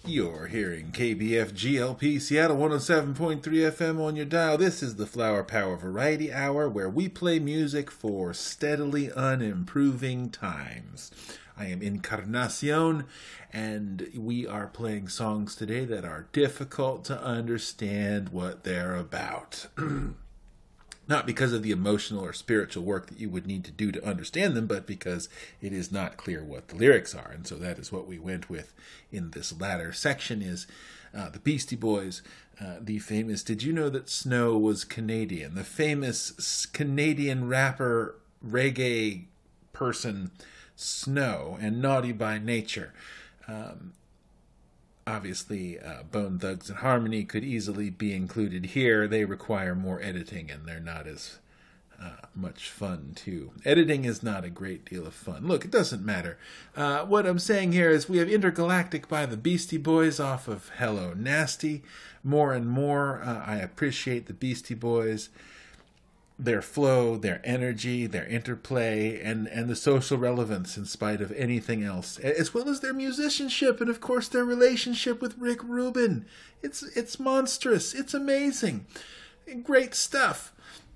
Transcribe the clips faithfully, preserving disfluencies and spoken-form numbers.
You're hearing K B F G L P Seattle one oh seven point three F M on your dial. This is the Flower Power Variety Hour, where we play music for steadily unimproving times. I am Encarnacion, and we are playing songs today that are difficult to understand what they're about. Not because of the emotional or spiritual work that you would need to do to understand them, but because it is not clear what the lyrics are. And so that is what we went with in this latter section is uh, the Beastie Boys, uh, the famous Did You Know That Snow Was Canadian? The famous Canadian rapper, reggae person, Snow, and Naughty by Nature. Um, Obviously, uh, Bone Thugs and Harmony could easily be included here. They require more editing, and they're not as uh, much fun, too. Editing is not a great deal of fun. Look, it doesn't matter. Uh, what I'm saying here is we have Intergalactic by the Beastie Boys off of Hello Nasty. More and more, uh, I appreciate the Beastie Boys, their flow, their energy, their interplay, and, and the social relevance in spite of anything else, as well as their musicianship and, of course, their relationship with Rick Rubin. It's it's monstrous. It's amazing. Great stuff.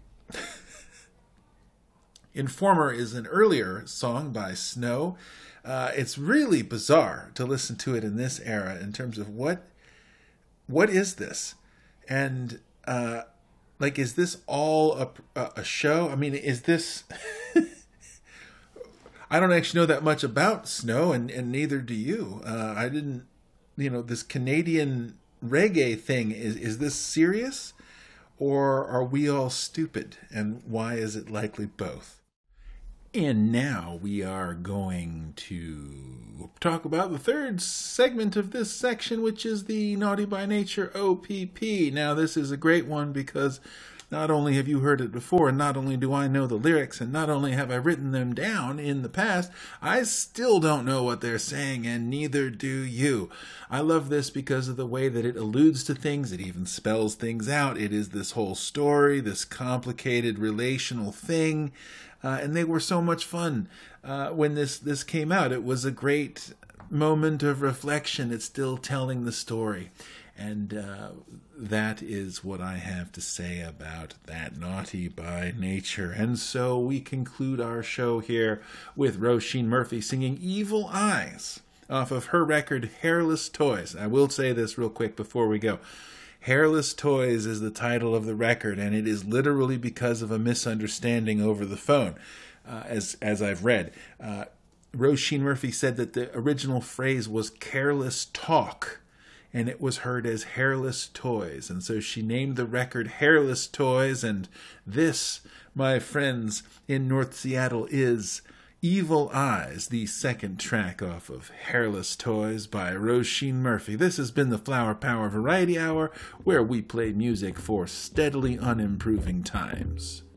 Informer is an earlier song by Snow. Uh, it's really bizarre to listen to it in this era in terms of what what is this? And uh Like, is this all a, a show? I mean, is this... I don't actually know that much about Snow, and, and neither do you. Uh, I didn't... You know, this Canadian reggae thing, is, is this serious? Or are we all stupid? And why is it likely both? And now we are going to talk about the third segment of this section, which is the Naughty by Nature O P P. Now, this is a great one because not only have you heard it before, and not only do I know the lyrics, and not only have I written them down in the past, I still don't know what they're saying, and neither do you. I love this because of the way that it alludes to things. It even spells things out. It is this whole story, this complicated relational thing. Uh, and they were so much fun uh, when this, this came out. It was a great moment of reflection. It's still telling the story. And uh, that is what I have to say about that Naughty by Nature. And so we conclude our show here with Roisin Murphy singing Evil Eyes off of her record Hairless Toys. I will say this real quick before we go. Hairless Toys is the title of the record, and it is literally because of a misunderstanding over the phone, uh, as as I've read. Uh, Roisin Murphy said that the original phrase was careless talk, and it was heard as Hairless Toys. And so she named the record Hairless Toys, and this, my friends in North Seattle, is Evil Eyes, the second track off of Hairless Toys by Roisin Murphy. This has been the Flower Power Variety Hour, where we play music for steadily unimproving times.